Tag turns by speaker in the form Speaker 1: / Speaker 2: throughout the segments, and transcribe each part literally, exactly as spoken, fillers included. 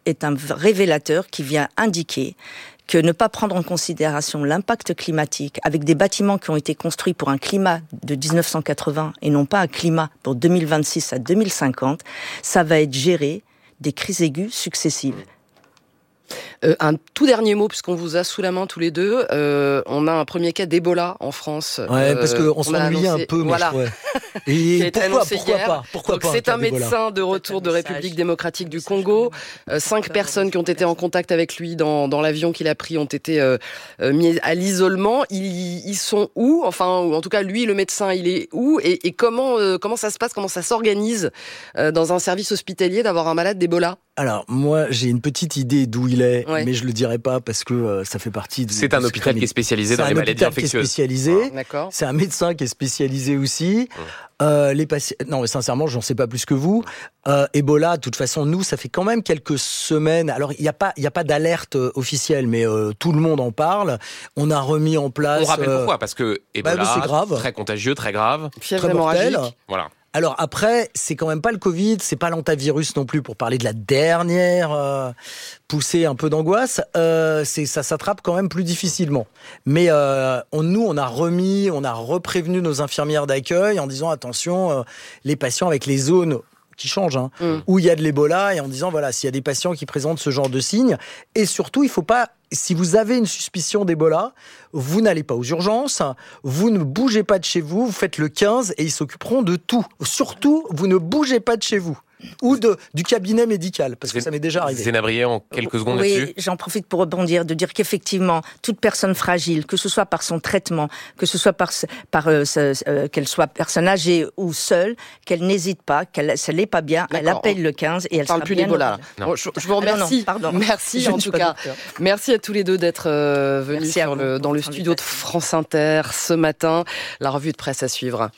Speaker 1: est un révélateur qui vient indiquer que ne pas prendre en considération l'impact climatique avec des bâtiments qui ont été construits pour un climat de dix-neuf cent quatre-vingts et non pas un climat pour deux mille vingt-six à deux mille cinquante, ça va être géré des crises aiguës successives.
Speaker 2: Euh, un tout dernier mot, puisqu'on vous a sous la main tous les deux. Euh, on a un premier cas d'Ebola en France.
Speaker 3: Ouais, parce qu'on
Speaker 2: euh,
Speaker 3: s'ennuyait un peu, mais
Speaker 2: voilà.
Speaker 3: je trouvais. Et pourquoi, pourquoi
Speaker 2: hier.
Speaker 3: pas pourquoi
Speaker 2: Donc,
Speaker 3: pas
Speaker 2: c'est un, un
Speaker 3: médecin
Speaker 2: médecin de retour de République démocratique du Congo. Euh, cinq personnes qui ont été en contact avec lui dans, dans l'avion qu'il a pris ont été euh, euh, mis à l'isolement. Ils, ils sont où ? Enfin, ou en tout cas, lui, le médecin, il est où ? Et, et comment, euh, comment ça se passe ? Comment ça s'organise euh, dans un service hospitalier d'avoir un malade d'Ebola ?
Speaker 3: Alors, moi, j'ai une petite idée d'où il est,
Speaker 2: ouais.
Speaker 3: mais je le dirai pas parce que euh, ça fait partie de...
Speaker 4: C'est un hôpital qui est spécialisé dans les maladies infectieuses.
Speaker 3: C'est un hôpital qui est spécialisé.
Speaker 2: Ah, d'accord.
Speaker 3: C'est un médecin qui est spécialisé aussi.
Speaker 4: Mmh.
Speaker 3: Euh, les patients... Non, mais sincèrement, j'en sais pas plus que vous. Euh, Ebola, de toute façon, nous, ça fait quand même quelques semaines. Alors, il n'y a pas, il y a pas d'alerte officielle, mais euh, tout le monde en parle. On a remis en place...
Speaker 4: On rappelle
Speaker 3: euh...
Speaker 4: pourquoi ? Parce que Ebola,
Speaker 3: bah, c'est grave.
Speaker 4: Très contagieux, très grave.
Speaker 2: Fièvre
Speaker 3: très mortel.
Speaker 2: hémorragique.
Speaker 4: Voilà.
Speaker 3: Alors après, c'est quand même pas le Covid, c'est pas l'antavirus non plus pour parler de la dernière euh, poussée un peu d'angoisse. Euh, c'est, ça s'attrape quand même plus difficilement. Mais euh, on, nous, on a remis, on a reprévenu nos infirmières d'accueil en disant attention, euh, les patients avec les zones qui changent, hein, mmh. où il y a de l'Ebola, et en disant voilà, s'il y a des patients qui présentent ce genre de signes, et surtout, il faut pas. Si vous avez une suspicion d'Ebola, vous n'allez pas aux urgences, vous ne bougez pas de chez vous, vous faites le quinze et ils s'occuperont de tout. Surtout, vous ne bougez pas de chez vous. Ou de, du cabinet médical, parce que ça m'est déjà arrivé.
Speaker 4: Zéna Briey, en quelques secondes
Speaker 1: oui,
Speaker 4: là-dessus.
Speaker 1: J'en profite pour rebondir, de dire qu'effectivement, toute personne fragile, que ce soit par son traitement, que ce soit par, par euh, euh, qu'elle soit personne âgée ou seule, qu'elle n'hésite pas, qu'elle ça n'est pas bien, D'accord. elle appelle le quinze et elle
Speaker 2: parle
Speaker 1: sera
Speaker 2: plus
Speaker 1: bien.
Speaker 2: d'Ebola. Bon, je, je vous remercie. Ah non, non, Merci je en tout cas. Docteur. Merci à tous les deux d'être euh, venus sur le, dans le studio de France Inter ce matin. La revue de presse à suivre.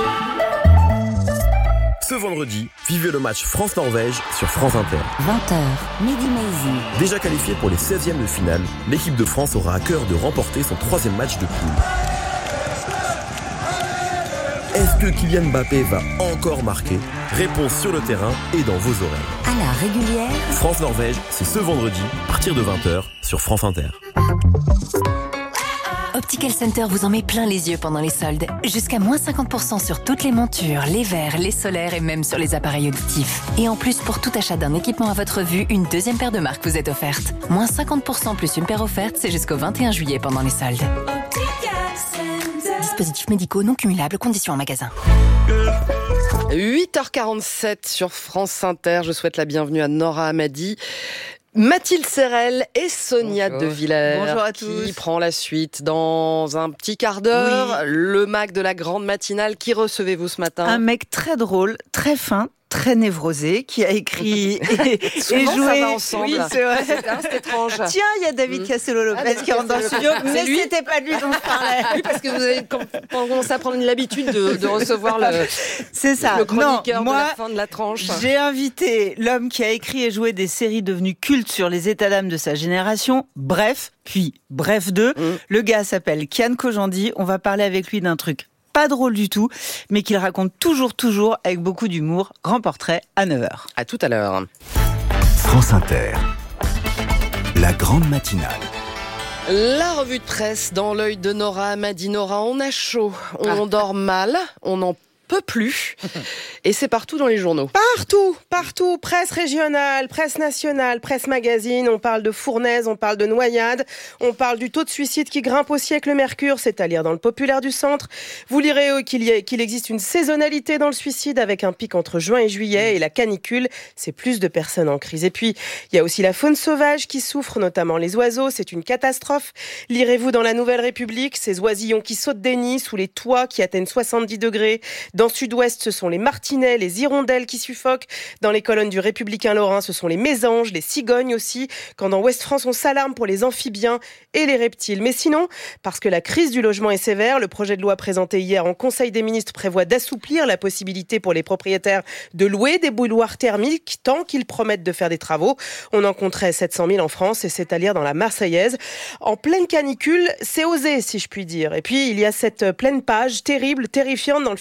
Speaker 5: Ce vendredi, vivez le match France-Norvège sur France Inter.
Speaker 6: vingt heures, Mehdi Maizi.
Speaker 5: Déjà qualifiée pour les seizièmes de finale, l'équipe de France aura à cœur de remporter son troisième match de poule. Est-ce que Kylian Mbappé va encore marquer ? Réponse sur le terrain et dans vos oreilles.
Speaker 6: À la régulière.
Speaker 5: France-Norvège, c'est ce vendredi, à partir de vingt heures, sur France Inter.
Speaker 6: Optical Center vous en met plein les yeux pendant les soldes. Jusqu'à moins cinquante pour cent sur toutes les montures, les verres, les solaires et même sur les appareils auditifs. Et en plus, pour tout achat d'un équipement à votre vue, une deuxième paire de marques vous est offerte. Moins cinquante pour cent plus une paire offerte, c'est jusqu'au vingt et un juillet pendant les soldes. Dispositifs médicaux non cumulables, conditions en magasin.
Speaker 2: huit heures quarante-sept sur France Inter. Je souhaite la bienvenue à Nora Hamady, Mathilde Serrel et Sonia Bonjour. De Villers.
Speaker 7: Bonjour à
Speaker 2: qui
Speaker 7: tous.
Speaker 2: Qui prend la suite dans un petit quart d'heure.
Speaker 7: Oui.
Speaker 2: Le Mac de la grande matinale. Qui recevez-vous ce matin ?
Speaker 7: Un mec très drôle, très fin, très névrosé, qui a écrit et, et joué.
Speaker 2: Ça va ensemble.
Speaker 7: Oui, c'est vrai.
Speaker 2: C'est, hein, c'est étrange.
Speaker 7: Tiens, il y a David mmh. Cassello-Lopez
Speaker 2: ah,
Speaker 7: qui rentre dans le studio, mais lui. C'était pas lui dont je parlais.
Speaker 2: Oui, parce que vous avez commencé à prendre l'habitude de, de recevoir le,
Speaker 7: c'est ça.
Speaker 2: le chroniqueur
Speaker 7: non, moi,
Speaker 2: de la fin de la tranche.
Speaker 7: J'ai invité l'homme qui a écrit et joué des séries devenues cultes sur les états d'âme de sa génération. Bref, puis Bref deux. Mmh. Le gars s'appelle Kian Kojandi. On va parler avec lui d'un truc pas drôle du tout, mais qu'il raconte toujours, toujours avec beaucoup d'humour. Grand portrait à neuf heures.
Speaker 2: À tout à l'heure.
Speaker 8: France Inter, la grande matinale.
Speaker 2: La revue de presse dans l'œil de Nora Hamady. Nora, on a chaud, on ah. dort mal, on en peut plus. Et c'est partout dans les journaux.
Speaker 9: Partout, partout. Presse régionale, presse nationale, presse magazine. On parle de fournaise, on parle de noyade. On parle du taux de suicide qui grimpe aussi avec le mercure, c'est à lire dans le Populaire du Centre. Vous lirez qu'il, y a, qu'il existe une saisonnalité dans le suicide avec un pic entre juin et juillet. Et la canicule, c'est plus de personnes en crise. Et puis, il y a aussi la faune sauvage qui souffre, notamment les oiseaux. C'est une catastrophe. Lirez-vous dans la Nouvelle République, ces oisillons qui sautent des nids sous les toits qui atteignent soixante-dix degrés. Dans le sud-ouest, ce sont les martinets, les hirondelles qui suffoquent. Dans les colonnes du Républicain Lorrain, ce sont les mésanges, les cigognes aussi. Quand dans Ouest-France, on s'alarme pour les amphibiens et les reptiles. Mais sinon, parce que la crise du logement est sévère, le projet de loi présenté hier en Conseil des ministres prévoit d'assouplir la possibilité pour les propriétaires de louer des bouilloires thermiques tant qu'ils promettent de faire des travaux. On en compterait sept cent mille en France et c'est à lire dans la Marseillaise. En pleine canicule, c'est osé, si je puis dire. Et puis, il y a cette pleine page terrible, terrifiante dans le Figaro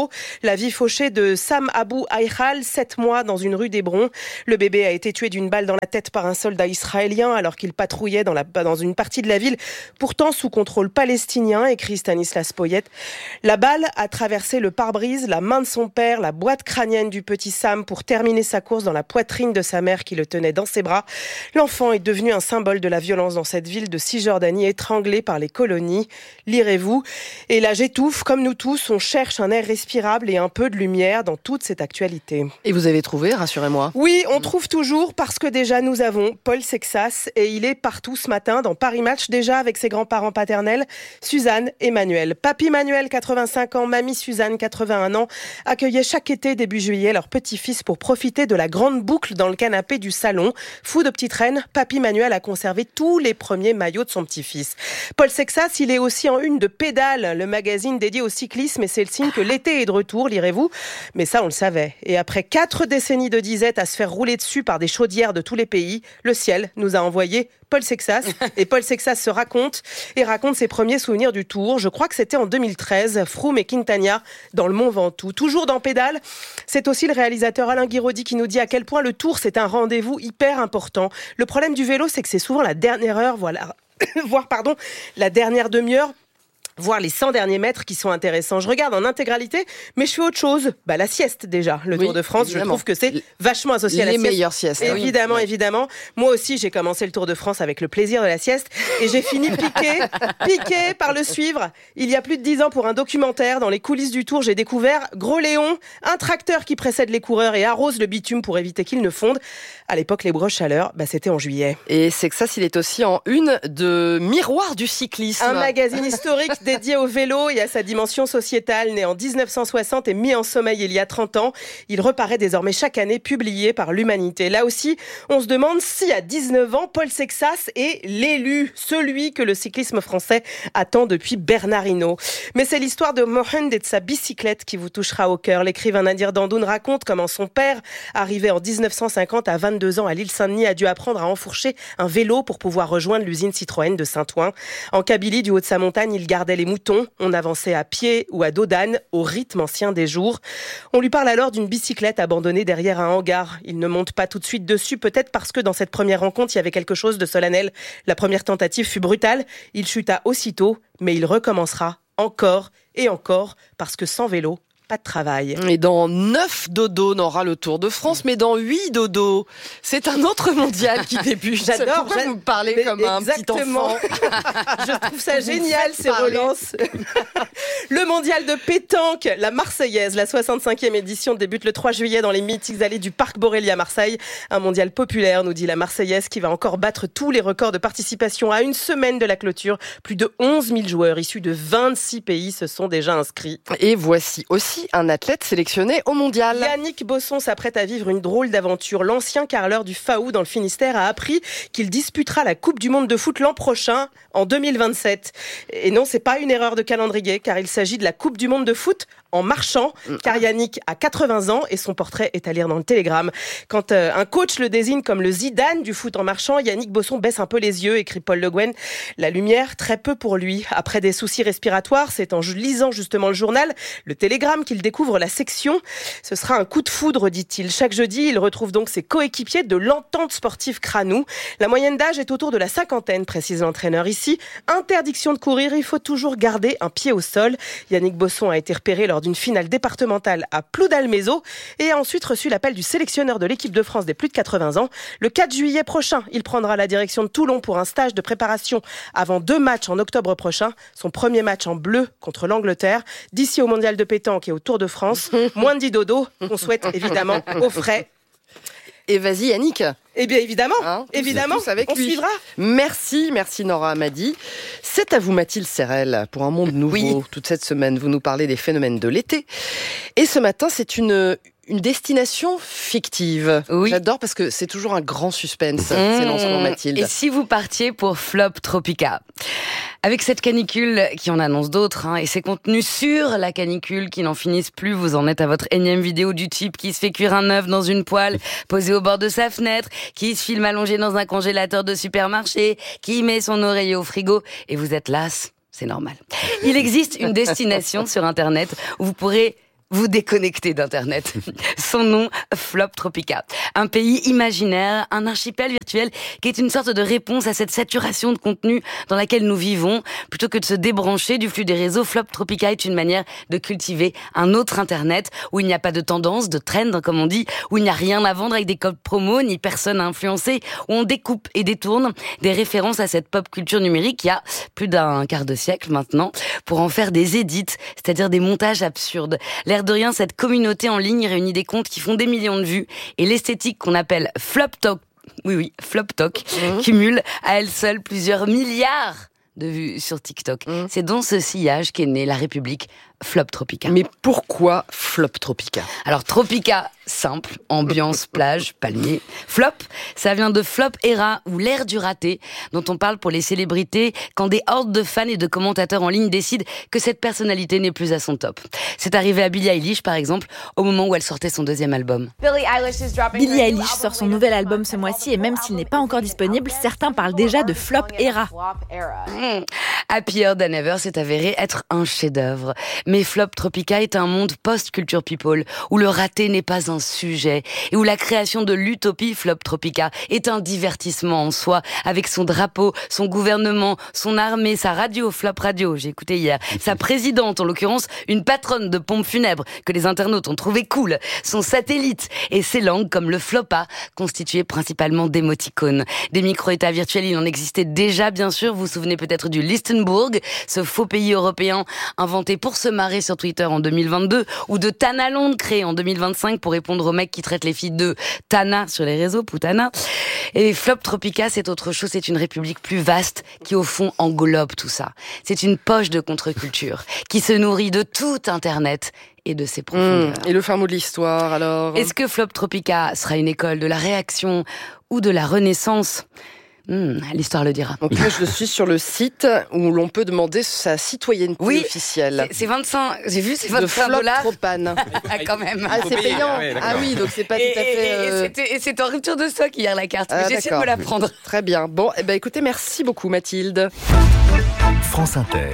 Speaker 9: Hérault. La vie fauchée de Sam Abou Aïkhal, sept mois dans une rue d'Hébron. Le bébé a été tué d'une balle dans la tête par un soldat israélien alors qu'il patrouillait dans, la, dans une partie de la ville, pourtant sous contrôle palestinien, écrit Stanislas Poyet. La balle a traversé le pare-brise, la main de son père, la boîte crânienne du petit Sam pour terminer sa course dans la poitrine de sa mère qui le tenait dans ses bras. L'enfant est devenu un symbole de la violence dans cette ville de Cisjordanie étranglée par les colonies. Lirez-vous. Et là, j'étouffe. Comme nous tous, on cherche un air respirable et un peu de lumière dans toute cette actualité.
Speaker 2: Et vous avez trouvé, rassurez-moi.
Speaker 9: Oui, on trouve toujours parce que déjà nous avons Paul Sexas et il est partout ce matin dans Paris Match déjà avec ses grands-parents paternels, Suzanne et Manuel. Papy Manuel, quatre-vingt-cinq ans, mamie Suzanne, quatre-vingt-un ans, accueillaient chaque été début juillet leur petit-fils pour profiter de la grande boucle dans le canapé du salon. Fou de petite reine, Papy Manuel a conservé tous les premiers maillots de son petit-fils. Paul Sexas, il est aussi en une de Pédale, le magazine dédié au cyclisme, et c'est le signe que l'été est de retour, lirez-vous. Mais ça, on le savait. Et après quatre décennies de disette à se faire rouler dessus par des chaudières de tous les pays, le ciel nous a envoyé Paul Sexas. Et Paul Sexas se raconte et raconte ses premiers souvenirs du Tour. Je crois que c'était en deux mille treize, Froome et Quintana dans le Mont Ventoux. Toujours dans Pédale, c'est aussi le réalisateur Alain Guiraudy qui nous dit à quel point le Tour, c'est un rendez-vous hyper important. Le problème du vélo, c'est que c'est souvent la dernière heure, voilà, voire pardon, la dernière demi-heure, voire les cent derniers mètres qui sont intéressants. Je regarde en intégralité, mais je fais autre chose. Bah, la sieste, déjà. Le
Speaker 2: oui,
Speaker 9: Tour de France,
Speaker 2: évidemment.
Speaker 9: Je trouve que c'est vachement associé
Speaker 2: les
Speaker 9: à la sieste.
Speaker 2: Les meilleures siestes.
Speaker 9: Évidemment,
Speaker 2: oui.
Speaker 9: évidemment. Moi aussi, j'ai commencé le Tour de France avec le plaisir de la sieste et j'ai fini piqué, piqué par le suivre. Il y a plus de dix ans, pour un documentaire, dans les coulisses du Tour, j'ai découvert Gros Léon, un tracteur qui précède les coureurs et arrose le bitume pour éviter qu'ils ne fondent. À l'époque, les broches chaleur, bah, c'était en juillet.
Speaker 2: Et Sexas, il est aussi en une de Miroir du cyclisme.
Speaker 9: Un magazine historique dédié au vélo et à sa dimension sociétale. Né en dix-neuf cent soixante et mis en sommeil il y a trente ans, il reparaît désormais chaque année, publié par l'Humanité. Là aussi, on se demande si à dix-neuf ans, Paul Sexas est l'élu, celui que le cyclisme français attend depuis Bernard Hinault. Mais c'est l'histoire de Mohand et de sa bicyclette qui vous touchera au cœur. L'écrivain Nadir Dandoun raconte comment son père, arrivé en dix-neuf cent cinquante à vingt-deux ans à l'île Saint-Denis, a dû apprendre à enfourcher un vélo pour pouvoir rejoindre l'usine Citroën de Saint-Ouen. En Kabylie, du haut de sa montagne, il gardait les moutons. On avançait à pied ou à dos d'âne, au rythme ancien des jours. On lui parle alors d'une bicyclette abandonnée derrière un hangar. Il ne monte pas tout de suite dessus, peut-être parce que dans cette première rencontre, il y avait quelque chose de solennel. La première tentative fut brutale. Il chuta aussitôt, mais il recommencera encore et encore, parce que sans vélo, pas de travail.
Speaker 2: Et dans neuf dodos, on aura le Tour de France, mais dans huit dodos, c'est un autre mondial qui débute.
Speaker 9: J'adore.
Speaker 2: Pourquoi
Speaker 9: j'a...
Speaker 2: vous me parlez comme
Speaker 9: Exactement.
Speaker 2: un petit enfant?
Speaker 9: Je trouve ça génial, ces relances. Le mondial de pétanque, la Marseillaise, la soixante-cinquième édition débute le trois juillet dans les mythiques allées du Parc Borély à Marseille. Un mondial populaire, nous dit la Marseillaise, qui va encore battre tous les records de participation à une semaine de la clôture. Plus de onze mille joueurs issus de vingt-six pays se sont déjà inscrits.
Speaker 2: Et voici aussi un athlète sélectionné au mondial.
Speaker 9: Yannick Bosson s'apprête à vivre une drôle d'aventure. L'ancien carreleur du Faou dans le Finistère a appris qu'il disputera la Coupe du Monde de foot l'an prochain, en deux mille vingt-sept. Et non, c'est pas une erreur de calendrier, car il s'agit de la Coupe du Monde de foot en marchant, car Yannick a quatre-vingts ans et son portrait est à lire dans le Télégramme. Quand euh, un coach le désigne comme le Zidane du foot en marchant, Yannick Bosson baisse un peu les yeux, écrit Paul Le Guen. La lumière, très peu pour lui. Après des soucis respiratoires, c'est en lisant justement le journal, le Télégramme, qu'il découvre la section. Ce sera un coup de foudre, dit-il. Chaque jeudi, il retrouve donc ses coéquipiers de l'entente sportive Cranou. La moyenne d'âge est autour de la cinquantaine, précise l'entraîneur. Ici, interdiction de courir, il faut toujours garder un pied au sol. Yannick Bosson a été repéré lors d'une finale départementale à Ploudalmézeau et a ensuite reçu l'appel du sélectionneur de l'équipe de France des plus de quatre-vingts ans. Le quatre juillet prochain, il prendra la direction de Toulon pour un stage de préparation avant deux matchs en octobre prochain. Son premier match en bleu contre l'Angleterre. D'ici au mondial de pétanque et au Tour de France, moins de dix dodo, qu'on souhaite évidemment au frais.
Speaker 2: Et vas-y Yannick.
Speaker 9: Eh bien évidemment,
Speaker 2: hein,
Speaker 9: évidemment,
Speaker 2: tous avec
Speaker 9: on
Speaker 2: lui.
Speaker 9: suivra.
Speaker 2: Merci, merci Nora Amadi. C'est à vous Mathilde Serrel pour un monde nouveau. Oui. Toute cette semaine, vous nous parlez des phénomènes de l'été. Et ce matin, c'est une... une destination fictive.
Speaker 10: Oui.
Speaker 2: J'adore parce que c'est toujours un grand suspense,
Speaker 10: mmh.
Speaker 2: ces lancements, Mathilde.
Speaker 10: Et si vous partiez pour Flop Tropica? Avec cette canicule qui en annonce d'autres, hein, et ces contenus sur la canicule qui n'en finissent plus, vous en êtes à votre énième vidéo du type qui se fait cuire un œuf dans une poêle, posé au bord de sa fenêtre, qui se filme allongé dans un congélateur de supermarché, qui met son oreiller au frigo, et vous êtes las, c'est normal. Il existe une destination sur Internet où vous pourrez vous déconnecter d'Internet. Son nom, Floptropica. Un pays imaginaire, un archipel virtuel qui est une sorte de réponse à cette saturation de contenu dans laquelle nous vivons. Plutôt que de se débrancher du flux des réseaux, Floptropica est une manière de cultiver un autre Internet où il n'y a pas de tendance, de trend, comme on dit, où il n'y a rien à vendre avec des codes promo, ni personne à influencer, où on découpe et détourne des références à cette pop culture numérique qui a plus d'un quart de siècle maintenant, pour en faire des édits, c'est-à-dire des montages absurdes. L'air de rien, cette communauté en ligne réunit des comptes qui font des millions de vues et l'esthétique qu'on appelle Floptok, oui oui, Floptok, mmh. cumule à elle seule plusieurs milliards de vues sur TikTok. Mmh. C'est dans ce sillage qu'est née la République Floptropica.
Speaker 2: Mais pourquoi Floptropica ?
Speaker 10: Alors Tropica, simple, ambiance, plage, palmier. Flop, ça vient de Flop Era, ou l'ère du raté, dont on parle pour les célébrités quand des hordes de fans et de commentateurs en ligne décident que cette personnalité n'est plus à son top. C'est arrivé à Billie Eilish, par exemple, au moment où elle sortait son deuxième album.
Speaker 11: Billie Eilish sort son nouvel album ce mois-ci et même s'il n'est pas encore disponible, certains parlent déjà de Flop Era.
Speaker 10: Mmh. Happier Than Ever s'est avéré être un chef-d'œuvre. Mais Floptropica est un monde post-culture people, où le raté n'est pas un sujet, et où la création de l'utopie Floptropica est un divertissement en soi, avec son drapeau, son gouvernement, son armée, sa radio, Flop Radio, j'ai écouté hier, sa présidente, en l'occurrence, une patronne de pompe funèbre, que les internautes ont trouvé cool, son satellite, et ses langues comme le Flopa, constituées principalement d'émoticônes. Des micro-états virtuels, il en existait déjà, bien sûr, vous vous souvenez peut-être du Lichtenburg, ce faux pays européen inventé pour se marrer sur Twitter en deux mille vingt-deux, ou de Tana Londres créé en deux mille vingt-cinq pour répondre aux mecs qui traitent les filles de Tana sur les réseaux, Putana. Et Floptropica, c'est autre chose, c'est une république plus vaste qui au fond englobe tout ça. C'est une poche de contre-culture qui se nourrit de tout Internet et de ses profondeurs.
Speaker 2: Mmh. Et le fin mot de l'histoire, alors ?
Speaker 10: Est-ce que Floptropica sera une école de la réaction ou de la renaissance ? Mmh, l'histoire le dira.
Speaker 2: Donc moi, je suis sur le site où l'on peut demander sa citoyenneté
Speaker 10: oui,
Speaker 2: officielle.
Speaker 10: C'est, c'est vingt-cinq, j'ai vu, c'est vingt-cinq dollars.
Speaker 2: Ah,
Speaker 10: quand même.
Speaker 2: Ah, c'est payant. Ah oui, ah oui, donc c'est pas
Speaker 10: et,
Speaker 2: tout à fait...
Speaker 10: Et,
Speaker 2: euh...
Speaker 10: et, c'était, et c'était en rupture de stock hier, la carte.
Speaker 2: Ah,
Speaker 10: mais j'ai essayé de me la prendre.
Speaker 2: Très bien. Bon, eh ben, écoutez, merci beaucoup, Mathilde.
Speaker 8: France Inter.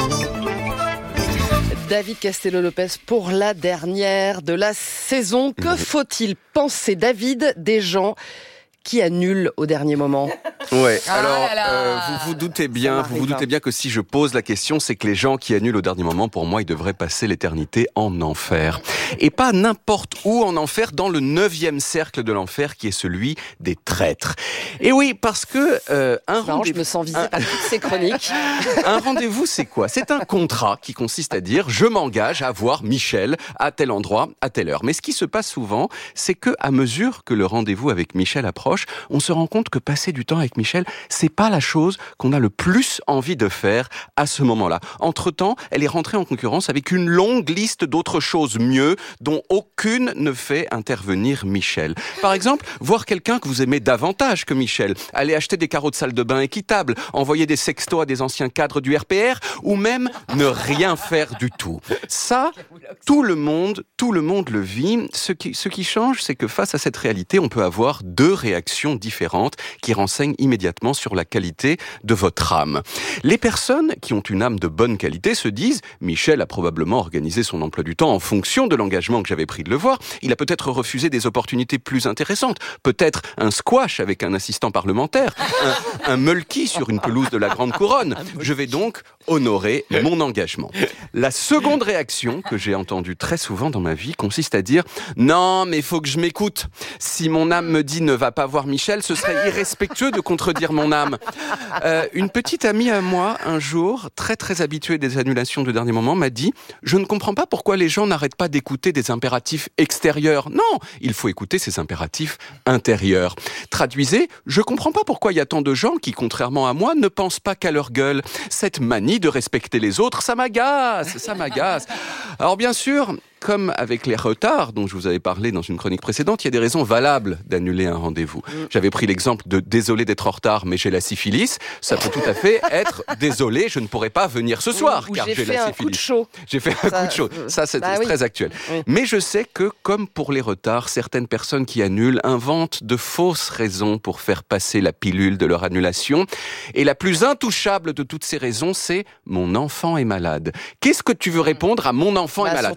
Speaker 2: David Castello-Lopez pour la dernière de la saison. Que faut-il penser, David, des gens qui annule au dernier moment?
Speaker 12: Ouais,
Speaker 10: ah
Speaker 12: alors
Speaker 10: là là.
Speaker 12: Euh, vous vous doutez bien, vous vous doutez bien que si je pose la question, c'est que les gens qui annulent au dernier moment, pour moi, ils devraient passer l'éternité en enfer. Et pas n'importe où en enfer, dans le neuvième cercle de l'enfer, qui est celui des traîtres. Et oui, parce que euh, un
Speaker 2: non, rendez-vous, je me sens visée un... par toutes ces chroniques.
Speaker 12: Un rendez-vous, c'est quoi? C'est un contrat qui consiste à dire je m'engage à voir Michel à tel endroit, à telle heure. Mais ce qui se passe souvent, c'est que à mesure que le rendez-vous avec Michel approche, on se rend compte que passer du temps avec Michel, c'est pas la chose qu'on a le plus envie de faire à ce moment-là. Entre-temps, elle est rentrée en concurrence avec une longue liste d'autres choses mieux, dont aucune ne fait intervenir Michel. Par exemple, voir quelqu'un que vous aimez davantage que Michel, aller acheter des carreaux de salle de bain équitables, envoyer des sextos à des anciens cadres du R P R, ou même ne rien faire du tout. Ça, tout le monde, tout le monde le vit. Ce qui, ce qui change, c'est que face à cette réalité, on peut avoir deux réactions différentes qui renseignent immédiatement sur la qualité de votre âme. Les personnes qui ont une âme de bonne qualité se disent « Michel a probablement organisé son emploi du temps en fonction de l'engagement que j'avais pris de le voir. Il a peut-être refusé des opportunités plus intéressantes. Peut-être un squash avec un assistant parlementaire, un, un mulky sur une pelouse de la Grande Couronne. Je vais donc honorer mon engagement. » La seconde réaction que j'ai entendue très souvent dans ma vie consiste à dire « Non, mais il faut que je m'écoute. Si mon âme me dit ne va pas voir Michel, ce serait irrespectueux de contredire mon âme. » Euh, une petite amie à moi, un jour, très très habituée des annulations de dernier moment, m'a dit « Je ne comprends pas pourquoi les gens n'arrêtent pas d'écouter des impératifs extérieurs. Non, il faut écouter ces impératifs intérieurs. » Traduisez, je comprends pas pourquoi il y a tant de gens qui, contrairement à moi, ne pensent pas qu'à leur gueule. Cette manie de respecter les autres, ça m'agace, ça m'agace. Alors bien sûr, comme avec les retards dont je vous avais parlé dans une chronique précédente, il y a des raisons valables d'annuler un rendez-vous. J'avais pris l'exemple de « désolé d'être en retard, mais j'ai la syphilis ». Ça peut tout à fait être « désolé, je ne pourrai pas venir ce soir,
Speaker 2: ou,
Speaker 12: car j'ai,
Speaker 2: j'ai
Speaker 12: j'ai la syphilis ». J'ai fait un coup de chaud. J'ai fait un
Speaker 2: ça,
Speaker 12: coup de chaud. Ça, c'est bah, très oui. actuel. Oui. Mais je sais que, comme pour les retards, certaines personnes qui annulent inventent de fausses raisons pour faire passer la pilule de leur annulation. Et la plus intouchable de toutes ces raisons, c'est « mon enfant est malade ». Qu'est-ce que tu veux répondre à « mon enfant
Speaker 2: bah,
Speaker 12: est malade »
Speaker 2: Rien.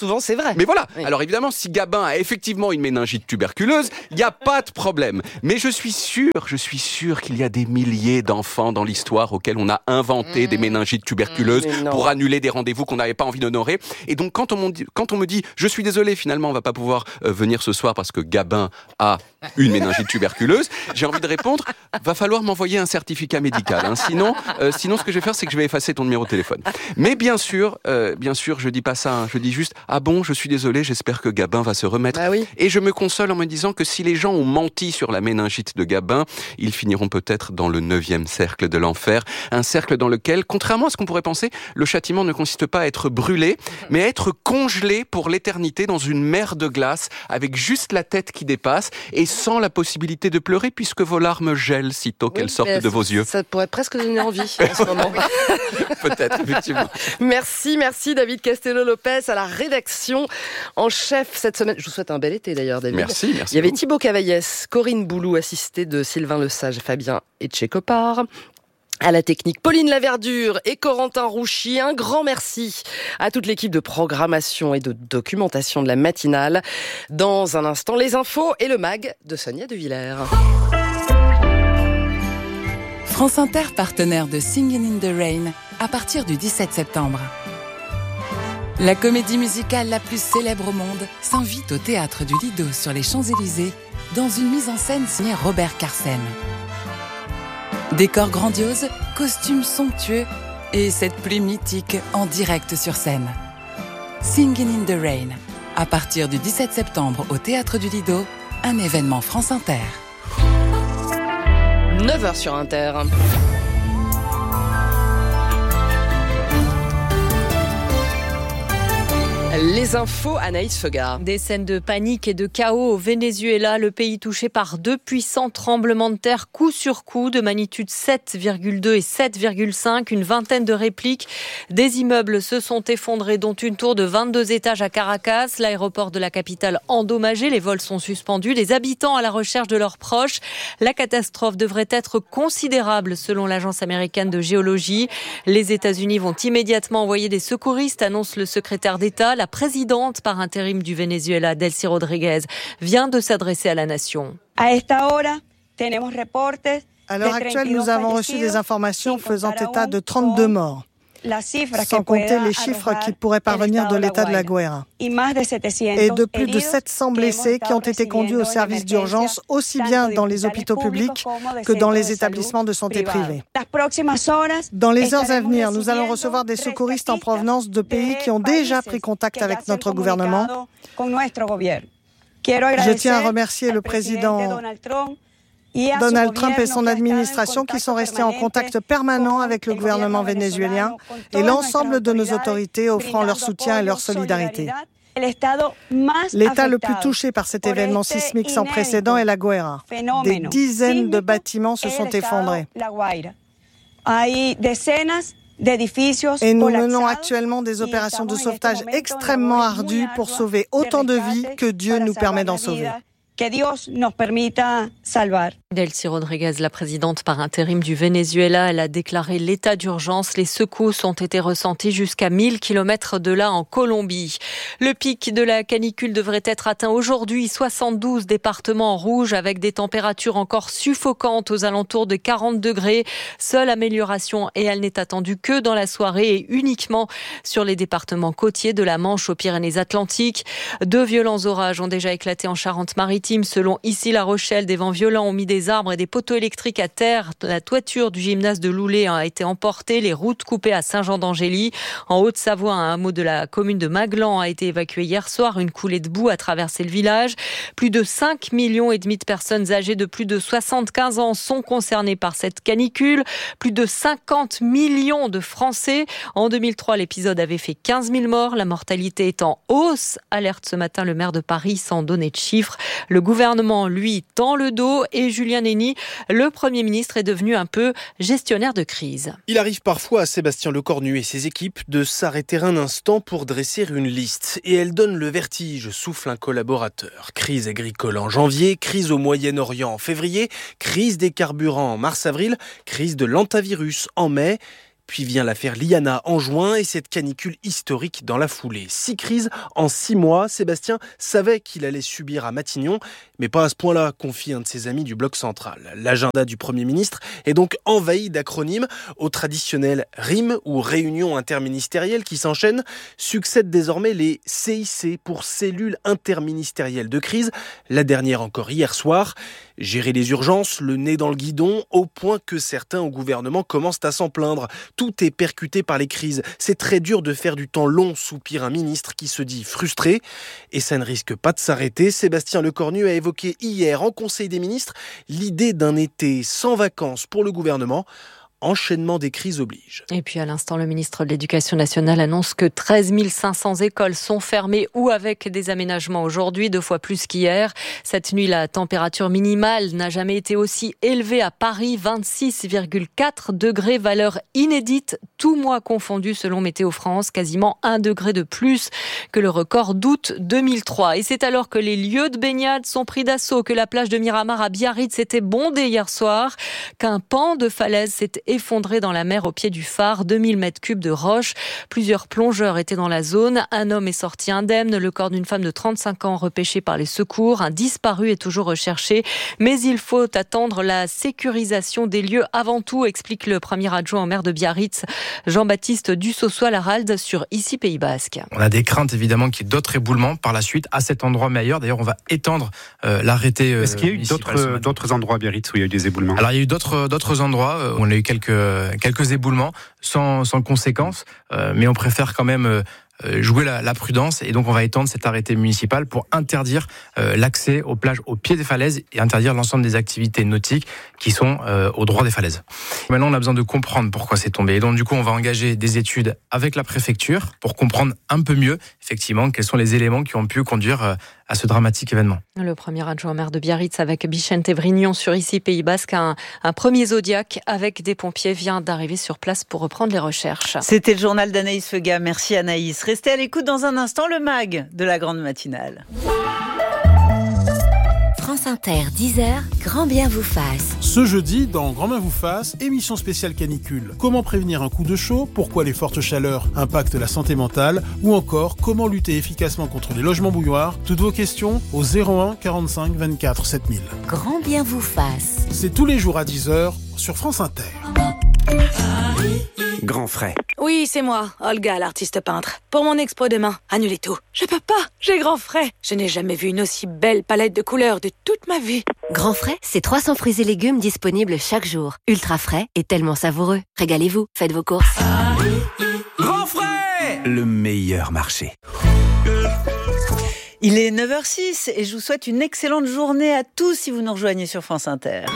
Speaker 2: souvent, c'est vrai.
Speaker 12: Mais voilà.
Speaker 2: Oui.
Speaker 12: Alors évidemment, si Gabin a effectivement une méningite tuberculeuse, il n'y a pas de problème. Mais je suis sûr, je suis sûr qu'il y a des milliers d'enfants dans l'histoire auxquels on a inventé mmh. des méningites tuberculeuses mmh, pour annuler des rendez-vous qu'on n'avait pas envie d'honorer. Et donc, quand on, quand on me dit, je suis désolé, finalement, on va pas pouvoir euh, venir ce soir parce que Gabin a une méningite tuberculeuse, j'ai envie de répondre, va falloir m'envoyer un certificat médical. Hein. Sinon, euh, sinon, ce que je vais faire, c'est que je vais effacer ton numéro de téléphone. Mais bien sûr, euh, bien sûr, je dis pas ça. Hein. Je dis juste, ah bon, je suis désolé, j'espère que Gabin va se remettre.
Speaker 2: Bah oui.
Speaker 12: Et je me console en me disant que si les gens ont menti sur la méningite de Gabin, ils finiront peut-être dans le neuvième cercle de l'enfer. Un cercle dans lequel, contrairement à ce qu'on pourrait penser, le châtiment ne consiste pas à être brûlé, mais à être congelé pour l'éternité dans une mer de glace, avec juste la tête qui dépasse, et sans la possibilité de pleurer, puisque vos larmes gèlent sitôt oui, qu'elles sortent de vos yeux.
Speaker 2: Ça pourrait presque donner envie en ce moment.
Speaker 12: Peut-être, effectivement.
Speaker 2: Merci, merci David Castello-Lopez à la rédaction en chef cette semaine. Je vous souhaite un bel été d'ailleurs, David.
Speaker 12: Merci, merci.
Speaker 2: Il y avait Thibaut Cavaillès, Corinne Boulou, assistée de Sylvain Lesage, Fabien Etchekopar. À la technique, Pauline Laverdure et Corentin Rouchy. Un grand merci à toute l'équipe de programmation et de documentation de la matinale. Dans un instant, les infos et le mag de Sonia De Villers.
Speaker 13: France Inter, partenaire de Singin' in the Rain, à partir du dix-sept septembre. La comédie musicale la plus célèbre au monde s'invite au Théâtre du Lido sur les Champs-Élysées dans une mise en scène signée Robert Carsen. Décors grandioses, costumes somptueux et cette pluie mythique en direct sur scène. Singin' in the Rain, à partir du dix-sept septembre au Théâtre du Lido, un événement France Inter.
Speaker 2: neuf heures sur Inter. Les infos, Anaïs Fegard.
Speaker 14: Des scènes de panique et de chaos au Venezuela, le pays touché par deux puissants tremblements de terre coup sur coup de magnitude sept virgule deux et sept virgule cinq, une vingtaine de répliques. Des immeubles se sont effondrés, dont une tour de vingt-deux étages à Caracas, l'aéroport de la capitale endommagé, les vols sont suspendus, les habitants à la recherche de leurs proches. La catastrophe devrait être considérable selon l'agence américaine de géologie. Les États-Unis vont immédiatement envoyer des secouristes, annonce le secrétaire d'État. La présidente par intérim du Venezuela, Delcy Rodríguez, vient de s'adresser à la nation.
Speaker 15: À
Speaker 16: l'heure actuelle, nous avons reçu des informations faisant état de trente-deux morts, sans compter les chiffres qui pourraient parvenir de l'état de la Guaira, et de plus de sept cents blessés qui ont été conduits au service d'urgence, aussi bien dans les hôpitaux publics que dans les établissements de santé privés. Dans les heures à venir, nous allons recevoir des secouristes en provenance de pays qui ont déjà pris contact avec notre gouvernement. Je tiens à remercier le président Donald Trump et son administration qui sont restés en contact permanent avec le gouvernement vénézuélien et l'ensemble de nos autorités offrant leur soutien et leur solidarité. L'État le plus touché par cet événement sismique sans précédent est la Guaira. Des dizaines de bâtiments se sont effondrés. Et nous menons actuellement des opérations de sauvetage extrêmement ardues pour sauver autant de vies que Dieu nous permet d'en sauver.
Speaker 15: Que Dios nos permita salvar.
Speaker 14: Delcy Rodríguez, la présidente par intérim du Venezuela, elle a déclaré l'état d'urgence. Les secousses ont été ressenties jusqu'à mille kilomètres de là en Colombie. Le pic de la canicule devrait être atteint aujourd'hui. soixante-douze départements en rouge avec des températures encore suffocantes aux alentours de quarante degrés. Seule amélioration, et elle n'est attendue que dans la soirée et uniquement sur les départements côtiers de la Manche aux Pyrénées-Atlantiques. Deux violents orages ont déjà éclaté en Charente-Maritime. Selon ici La Rochelle, des vents violents ont mis des arbres et des poteaux électriques à terre. La toiture du gymnase de Loulé a été emportée. Les routes coupées à Saint-Jean-d'Angély. En Haute-Savoie, un hameau de la commune de Maglan a été évacué hier soir. Une coulée de boue a traversé le village. Plus de cinq millions et demi de personnes âgées de plus de soixante-quinze ans sont concernées par cette canicule. Plus de cinquante millions de Français. En deux mille trois, l'épisode avait fait quinze mille morts. La mortalité est en hausse. Alerte ce matin le maire de Paris sans donner de chiffres. Le gouvernement, lui, tend le dos et Julien Nény, le Premier ministre, est devenu un peu gestionnaire de crise.
Speaker 17: Il arrive parfois à Sébastien Lecornu et ses équipes de s'arrêter un instant pour dresser une liste. Et elle donne le vertige, souffle un collaborateur. Crise agricole en janvier, crise au Moyen-Orient en février, crise des carburants en mars-avril, crise de l'hantavirus en mai. Puis vient l'affaire Liana en juin et cette canicule historique dans la foulée. Six crises en six mois. Sébastien savait qu'il allait subir à Matignon, mais pas à ce point-là, confie un de ses amis du bloc central. L'agenda du Premier ministre est donc envahi d'acronymes. Au traditionnel R I M ou réunion interministérielle qui s'enchaîne, succèdent désormais les C I C pour cellules interministérielles de crise. La dernière encore hier soir. Gérer les urgences, le nez dans le guidon, au point que certains au gouvernement commencent à s'en plaindre. Tout est percuté par les crises. C'est très dur de faire du temps long, soupire un ministre qui se dit frustré. Et ça ne risque pas de s'arrêter. Sébastien Lecornu a évoqué hier en Conseil des ministres l'idée d'un été sans vacances pour le gouvernement. Enchaînement des crises oblige.
Speaker 14: Et puis à l'instant, le ministre de l'Éducation nationale annonce que treize mille cinq cents écoles sont fermées ou avec des aménagements aujourd'hui, deux fois plus qu'hier. Cette nuit, la température minimale n'a jamais été aussi élevée à Paris, vingt-six virgule quatre degrés, valeur inédite, tout mois confondu selon Météo France, quasiment un degré de plus que le record d'août deux mille trois. Et c'est alors que les lieux de baignade sont pris d'assaut, que la plage de Miramar à Biarritz était bondée hier soir, qu'un pan de falaise s'est effondré dans la mer au pied du phare, deux mille mètres cubes de roches. Plusieurs plongeurs étaient dans la zone. Un homme est sorti indemne. Le corps d'une femme de trente-cinq ans repêché par les secours. Un disparu est toujours recherché. Mais il faut attendre la sécurisation des lieux avant tout, explique le premier adjoint au maire de Biarritz, Jean-Baptiste Dussossois-Laralde, sur Ici Pays Basque.
Speaker 18: On a des craintes évidemment qu'il y ait d'autres éboulements par la suite à cet endroit, mais ailleurs. D'ailleurs, on va étendre euh, l'arrêté. Euh,
Speaker 19: Est-ce qu'il y a eu d'autres, d'autres endroits à Biarritz où il y a eu des éboulements ?
Speaker 18: Alors, il y a eu d'autres, d'autres endroits où on a eu quelques Quelques, quelques éboulements sans, sans conséquences, euh, mais on préfère quand même euh, jouer la, la prudence et donc on va étendre cet arrêté municipal pour interdire euh, l'accès aux plages au pied des falaises et interdire l'ensemble des activités nautiques qui sont euh, au droit des falaises. Maintenant, on a besoin de comprendre pourquoi c'est tombé et donc du coup, on va engager des études avec la préfecture pour comprendre un peu mieux effectivement quels sont les éléments qui ont pu conduire euh, à ce dramatique événement.
Speaker 14: Le premier adjoint au maire de Biarritz avec Bichente Vrignon sur Ici Pays Basque, un, un premier Zodiac avec des pompiers vient d'arriver sur place pour reprendre les recherches.
Speaker 7: C'était le journal d'Anaïs Feuga. Merci Anaïs. Restez à l'écoute dans un instant, le mag de la grande matinale.
Speaker 20: France Inter, dix heures, Grand Bien vous fasse.
Speaker 21: Ce jeudi, dans Grand Bien vous fasse, émission spéciale canicule. Comment prévenir un coup de chaud ? Pourquoi les fortes chaleurs impactent la santé mentale ? Ou encore, comment lutter efficacement contre les logements bouilloires ? Toutes vos questions au zéro un quarante-cinq vingt-quatre sept mille.
Speaker 20: Grand Bien vous fasse.
Speaker 21: C'est tous les jours à dix heures sur France Inter.
Speaker 22: Grand frais.
Speaker 23: Oui, c'est moi, Olga, l'artiste peintre. Pour mon expo demain, annulez tout. Je peux pas, j'ai grand frais. Je n'ai jamais vu une aussi belle palette de couleurs de toute ma vie.
Speaker 20: Grand frais, c'est trois cents fruits et légumes disponibles chaque jour. Ultra frais et tellement savoureux. Régalez-vous, faites vos courses.
Speaker 22: Grand frais, le meilleur marché.
Speaker 7: Il est neuf heures six et je vous souhaite une excellente journée à tous si vous nous rejoignez sur France Inter.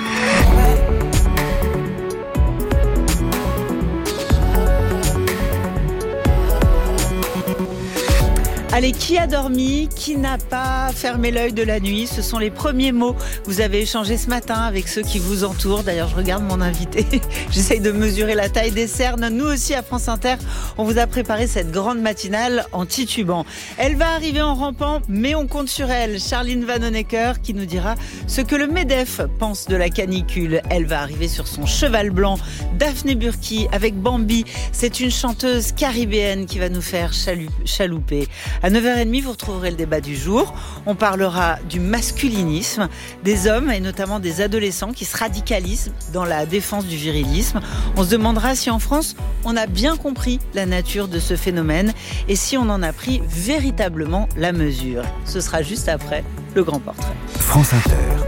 Speaker 7: Allez, qui a dormi ? Qui n'a pas fermé l'œil de la nuit ? Ce sont les premiers mots que vous avez échangés ce matin avec ceux qui vous entourent. D'ailleurs, je regarde mon invité. J'essaye de mesurer la taille des cernes. Nous aussi, à France Inter, on vous a préparé cette grande matinale en titubant. Elle va arriver en rampant, mais on compte sur elle. Charline Vanhoenacker qui nous dira ce que le MEDEF pense de la canicule. Elle va arriver sur son cheval blanc. Daphné Burki avec Bambi. C'est une chanteuse caribéenne qui va nous faire chalouper. À neuf heures trente, vous retrouverez le débat du jour. On parlera du masculinisme, des hommes et notamment des adolescents qui se radicalisent dans la défense du virilisme. On se demandera si en France, on a bien compris la nature de ce phénomène et si on en a pris véritablement la mesure. Ce sera juste après le grand portrait.
Speaker 22: France Inter.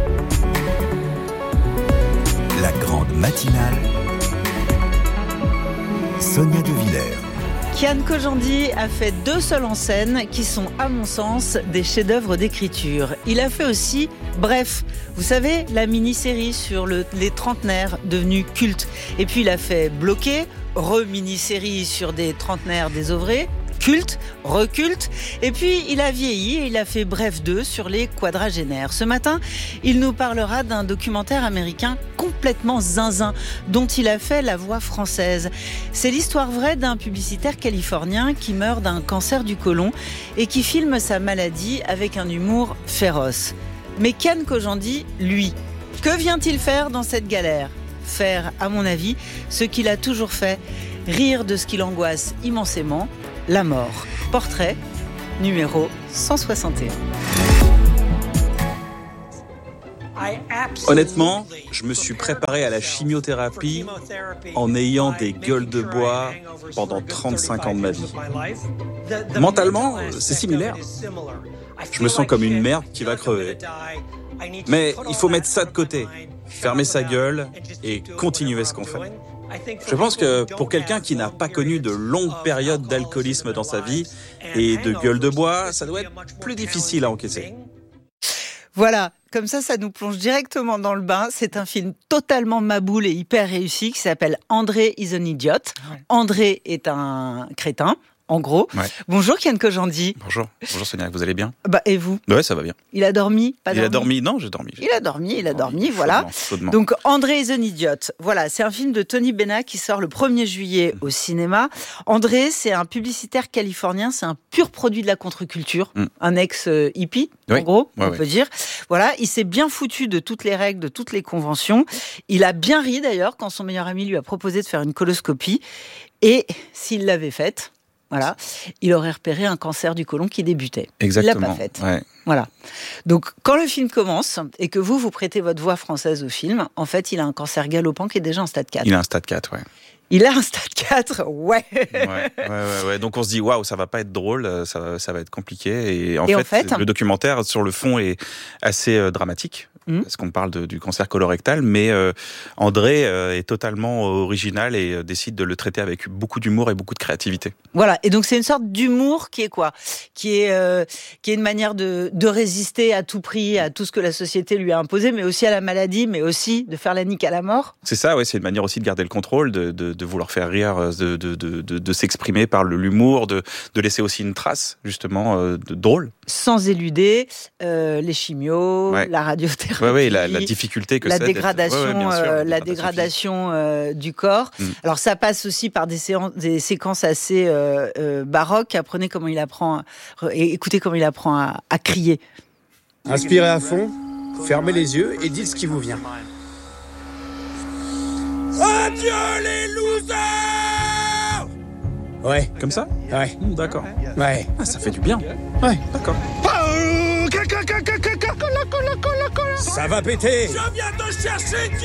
Speaker 22: La grande matinale. Sonia De Villers.
Speaker 7: Kian Kojandi a fait deux seuls en scène qui sont, à mon sens, des chefs-d'œuvre d'écriture. Il a fait aussi Bref, vous savez, la mini-série sur le, les trentenaires devenus cultes. Et puis il a fait Bloqué, re-mini-série sur des trentenaires désœuvrés, culte, reculte, et puis il a vieilli et il a fait Bref deux sur les quadragénaires. Ce matin, il nous parlera d'un documentaire américain complètement zinzin, dont il a fait la voix française. C'est l'histoire vraie d'un publicitaire californien qui meurt d'un cancer du côlon et qui filme sa maladie avec un humour féroce. Mais Kian Kojandi, lui, que vient-il faire dans cette galère ? faire, à mon avis, ce qu'il a toujours fait, rire de ce qui l'angoisse immensément, la mort. Portrait numéro cent soixante et un.
Speaker 1: Honnêtement, je me suis préparé à la chimiothérapie en ayant des gueules de bois pendant trente-cinq ans de ma vie. Mentalement, c'est similaire. Je me sens comme une merde qui va crever. Mais il faut mettre ça de côté, fermer sa gueule et continuer ce qu'on fait. Je pense que pour quelqu'un qui n'a pas connu de longues périodes d'alcoolisme dans sa vie et de gueule de bois, ça doit être plus difficile à encaisser.
Speaker 7: Voilà, comme ça, ça nous plonge directement dans le bain. C'est un film totalement maboule et hyper réussi qui s'appelle André is an idiot. Ouais. André est un crétin, en gros. Ouais. Bonjour Kian Kojandi.
Speaker 3: Bonjour, bonjour Sonia, vous allez bien?
Speaker 7: Bah et vous?
Speaker 3: Ouais, ça va bien.
Speaker 7: Il a dormi? Pas
Speaker 3: Il
Speaker 7: dormi
Speaker 3: a dormi, non, j'ai dormi.
Speaker 7: Il a dormi, il a dormi, voilà. Chaudement. Donc André is an idiot. Voilà, c'est un film de Tony Bennett qui sort le premier juillet au cinéma. André, c'est un publicitaire californien, c'est un pur produit de la contre-culture, mm. un ex-hippie, oui. en gros, ouais, on ouais. peut dire. Voilà, il s'est bien foutu de toutes les règles, de toutes les conventions. Il a bien ri d'ailleurs quand son meilleur ami lui a proposé de faire une coloscopie. Et s'il l'avait faite, voilà, il aurait repéré un cancer du côlon qui débutait.
Speaker 3: Exactement.
Speaker 7: Il l'a pas faite.
Speaker 3: Ouais.
Speaker 7: Voilà. Donc, quand le film commence et que vous, vous prêtez votre voix française au film, en fait, il a un cancer galopant qui est déjà en stade quatre.
Speaker 3: Il a un stade quatre, ouais.
Speaker 7: Il a un stade quatre, ouais.
Speaker 3: ouais, ouais, ouais, ouais. Donc on se dit, waouh, ça va pas être drôle, ça, ça va être compliqué. Et en,
Speaker 7: et
Speaker 3: fait,
Speaker 7: en fait,
Speaker 3: le documentaire sur le fond est assez euh, dramatique. Mmh. Parce qu'on parle de, du cancer colorectal, mais euh, André euh, est totalement original et euh, décide de le traiter avec beaucoup d'humour et beaucoup de créativité.
Speaker 7: Voilà, et donc c'est une sorte d'humour qui est quoi ? Qui est, euh, qui est une manière de, de résister à tout prix à tout ce que la société lui a imposé, mais aussi à la maladie, mais aussi de faire la nique à la mort.
Speaker 3: C'est ça, ouais, c'est une manière aussi de garder le contrôle, de, de, de vouloir faire rire, de, de, de, de, de s'exprimer par l'humour, de, de laisser aussi une trace, justement, euh, de, drôle.
Speaker 7: Sans éluder euh, les chimios, ouais. la radiothérapie.
Speaker 3: Oui, ouais, la, la difficulté que
Speaker 7: la
Speaker 3: c'est.
Speaker 7: Dégradation,
Speaker 3: ouais, ouais, sûr,
Speaker 7: euh, la dégradation euh, du corps. Mm. Alors ça passe aussi par des, séances, des séquences assez euh, euh, baroques. Apprenez comment il apprend, et écoutez comment il apprend à, à crier.
Speaker 4: Inspirez à fond, fermez les yeux et dites ce qui vous vient.
Speaker 24: Adieu les losers!
Speaker 4: Ouais.
Speaker 3: Comme ça?
Speaker 4: Ouais.
Speaker 3: Mmh, d'accord.
Speaker 4: Ouais.
Speaker 3: Ah, ça fait du bien.
Speaker 4: Ouais.
Speaker 3: D'accord.
Speaker 4: Ça va péter.
Speaker 24: Je viens de chercher Dieu.